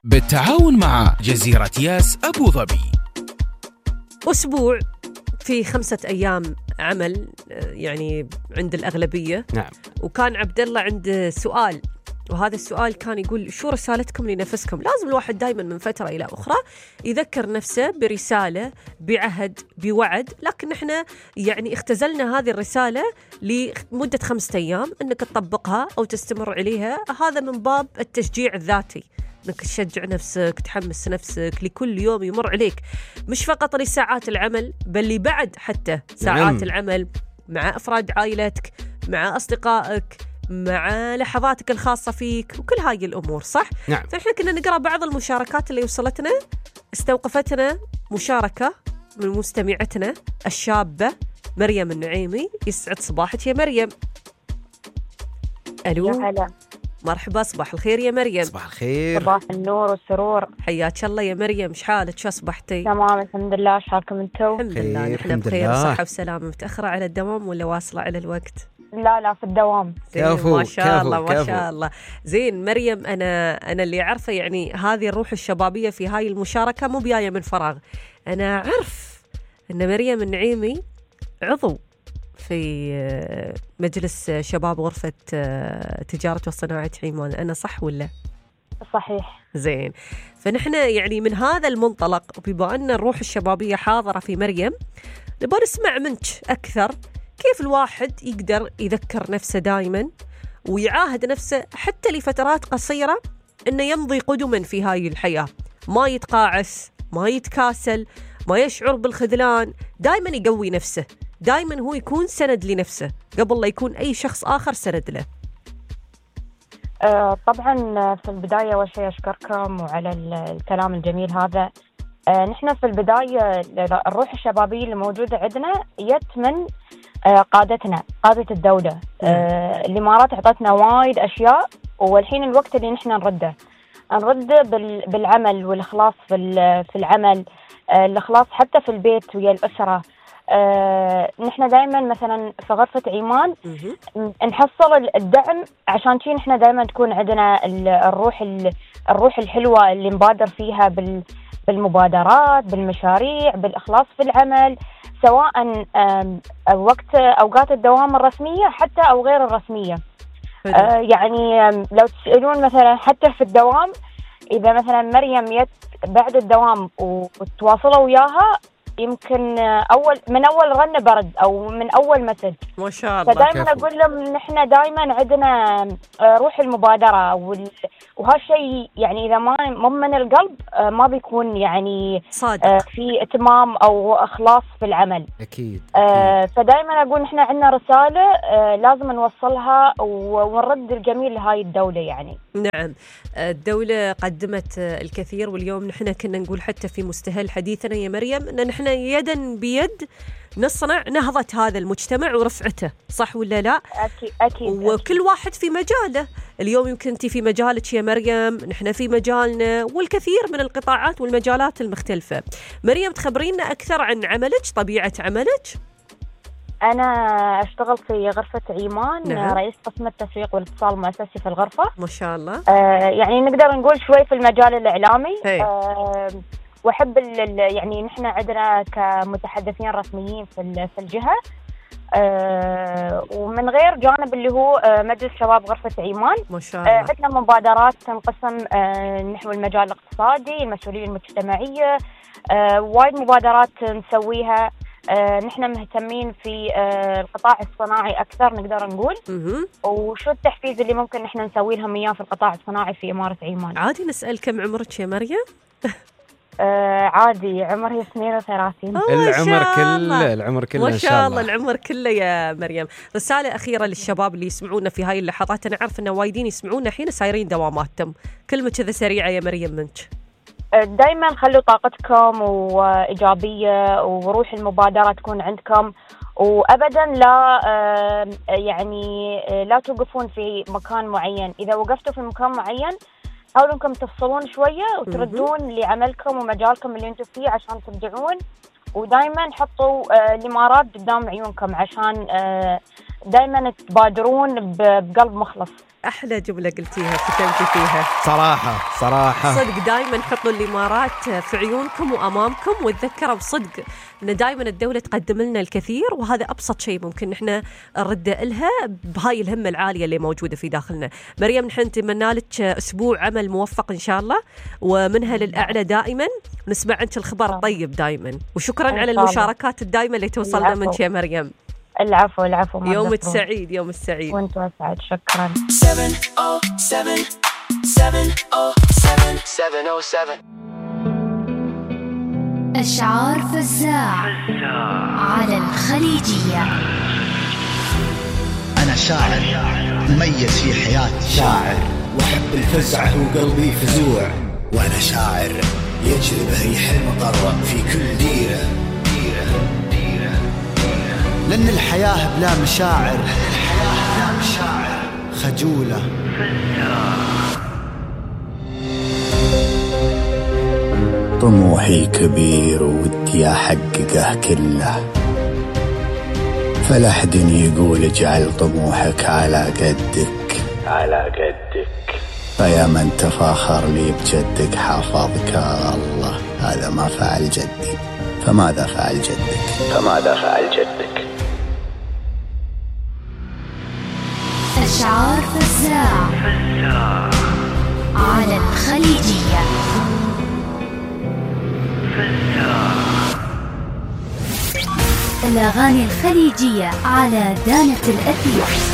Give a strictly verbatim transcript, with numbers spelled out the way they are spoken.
بالتعاون مع جزيرة ياس أبو ظبي. أسبوع في خمسة أيام عمل يعني عند الأغلبية. نعم. وكان عبد الله عنده سؤال، وهذا السؤال كان يقول: شو رسالتكم لنفسكم؟ لازم الواحد دائما من فترة إلى أخرى يذكر نفسه برسالة، بعهد، بوعد، لكن احنا يعني اختزلنا هذه الرسالة لمدة خمسة أيام أنك تطبقها أو تستمر عليها. هذا من باب التشجيع الذاتي، انك تشجع نفسك، تحمس نفسك لكل يوم يمر عليك، مش فقط لساعات العمل بل لبعد حتى ساعات نعم. العمل مع أفراد عائلتك، مع أصدقائك، مع لحظاتك الخاصة فيك، وكل هاي الأمور. صح؟ نعم. فإحنا كنا نقرأ بعض المشاركات اللي وصلتنا. استوقفتنا مشاركة من مستمعتنا الشابة مريم النعيمي. يسعد صباحك يا مريم. ألو. يا هلا. مرحبا، صباح الخير يا مريم. صباح الخير. صباح النور والسرور. حياك الله يا مريم، شحالك؟ شو أصبحتي؟ تمام الحمد لله، شحالكم انتو؟ الحمد لله خير، نحن الحمد بخير، لله. صحة وسلامة. متأخرة على الدوام ولا واصلة على الوقت؟ لا لا في الدوام. زين، كفو، ما شاء كفو، الله ما كفو. شاء الله. زين مريم، أنا أنا اللي أعرفه يعني هذه الروح الشبابية في هاي المشاركة مو بياية من فراغ. أنا أعرف أن مريم النعيمي عضو في مجلس شباب غرفة تجارة وصناعة عمان، أنا صح ولا؟ صحيح. زين، فنحن يعني من هذا المنطلق، وبما أن الروح الشبابية حاضرة في مريم، نبغى نسمع منك أكثر كيف الواحد يقدر يذكر نفسه دائما ويعاهد نفسه حتى لفترات قصيرة أنه يمضي قدما في هاي الحياة، ما يتقاعس، ما يتكاسل، ما يشعر بالخذلان، دائما يقوي نفسه، دائما هو يكون سند لنفسه قبل لا يكون أي شخص آخر سند له. آه طبعا في البداية أول شيء أشكركم وعلى الكلام الجميل هذا. آه نحن في البداية الروح الشبابية اللي موجودة عندنا جت من آه قادتنا، قادة الدولة. آه الإمارات أعطتنا وايد أشياء، والحين الوقت اللي نحن نرده نرده بالعمل والإخلاص في في العمل، آه الإخلاص حتى في البيت ويا الأسرة. آه، نحن دائما مثلا في غرفة عمان نحصل الدعم، عشان شي نحن دائما تكون عندنا الروح الروح الحلوة اللي نبادر فيها بالمبادرات، بالمشاريع، بالإخلاص في العمل، سواء وقت أوقات الدوام الرسمية حتى أو غير الرسمية. آه، يعني لو تسألون مثلا حتى في الدوام، إذا مثلا مريم يت بعد الدوام وتواصلوا وياها، يمكن أول من أول رنة برد أو من أول مسج. ما شاء الله. فدائما أقول لهم نحن دائما عندنا روح المبادرة، وهالشيء يعني إذا ما مو من القلب ما بيكون يعني صادق في اهتمام أو إخلاص في العمل. أكيد, أكيد. فدائما أقول نحن عندنا رسالة لازم نوصلها ونرد الجميل لهاي الدولة يعني. نعم، الدولة قدمت الكثير، واليوم نحن كنا نقول حتى في مستهل حديثنا يا مريم أن نحن يدا بيد نصنع نهضة هذا المجتمع ورفعته، صح ولا لا؟ أكيد أكيد. وكل أكيد. واحد في مجاله. اليوم يمكن أنت في مجالك يا مريم، نحن في مجالنا، والكثير من القطاعات والمجالات المختلفة. مريم، تخبرينا أكثر عن عملك، طبيعة عملك. أنا أشتغل في غرفة عمان. نعم. رئيس قسم التسويق والاتصال المؤسسي في الغرفة. ما شاء الله. آه يعني نقدر نقول شوي في المجال الإعلامي. آه وأحب يعني نحن عندنا كمتحدثين رسميين في في الجهة، آه ومن غير جانب اللي هو آه مجلس شباب غرفة عمان. ما شاء الله. آه عندنا مبادرات تنقسم آه نحو المجال الاقتصادي، المسؤولية المجتمعية، آه وايد مبادرات نسويها. آه نحن مهتمين في آه القطاع الصناعي أكثر نقدر نقول. م-م. وشو التحفيز اللي ممكن نحن نسوي لهم إياه في القطاع الصناعي في إمارة عمان. عادي نسأل كم عمرك يا مريم؟ آه عادي، عمري اثنين وثلاثين. العمر كله العمر كله ما شاء الله. العمر كله يا مريم. رسالة أخيرة للشباب اللي يسمعونا في هاي اللحظات، أنا عارف أن وايدين يسمعونا حين سايرين دواماتهم، كلمة كذا سريعة يا مريم منك. دايما خلوا طاقتكم وإيجابية وروح المبادرة تكون عندكم، وأبدا لا يعني لا توقفون في مكان معين. إذا وقفتوا في مكان معين حاولوا انكم تفصلون شوية وتردون لعملكم ومجالكم اللي انتم فيه عشان تبدعون، ودايما حطوا الإمارات قدام عيونكم عشان دائما تبادرون ب- بقلب مخلص. أحلى جملة قلتيها كتمتي فيها صراحة صراحة صدق. دائما حطوا الإمارات في عيونكم وأمامكم، وتذكروا بصدق أن دائما الدولة تقدم لنا الكثير، وهذا أبسط شيء ممكن نحن نرد لها بهاي الهمة العالية اللي موجودة في داخلنا. مريم نحن نتمنى لك أسبوع عمل موفق إن شاء الله، ومنها للأعلى دائما. نسمع عنك الخبر الطيب دائما، وشكرا على المشاركات الدائمة اللي توصلنا منك يا مريم. العفو العفو. يوم السعيد يوم السعيد. وانت اسعد. شكرا. seven oh seven seven oh seven seven oh seven أشعار فزاع على الخليجية. أنا شاعر مميز في حياتي، شاعر وأحب الفزعة وقلبي فزوع، وأنا شاعر يجري به ريح المطر في كل ديرة ديرة ديرة ديرة، لأن الحياة بلا مشاعر الحياة بلا مشاعر خجولة. طموحي كبير ودي أحققه كله، فلا حد يقول اجعل طموحك على قدك على قدك، فيا من تفاخر لي بجدك حافظك الله، هذا ما فعل جدي فماذا فعل جدك فماذا فعل جدك. أشعار فزاع على الخليجية. الأغاني الخليجية على دانة الأثير.